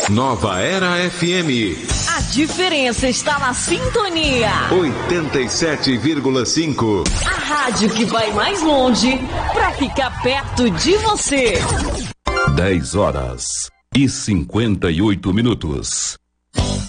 Nova Era FM. A diferença está na sintonia. 87,5. A rádio que vai mais longe para ficar perto de você. 10 horas e 58 minutos.